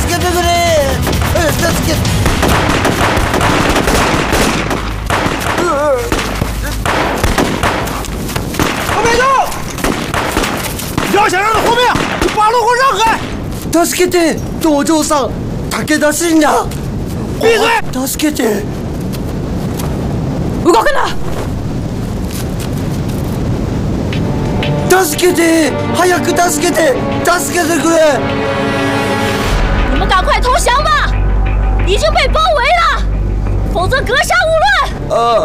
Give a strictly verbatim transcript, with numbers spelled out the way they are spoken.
助けてくれ！助け… 后面走！要想让他后面把路给我让开！ 助けて！道場さん、武田信也！ 闭嘴！ 助けて！ 動くな！ 助けて！早く助けて！助けてくれ！ 你们赶快投降吧！已经被包围了，否则格杀勿论！ 啊！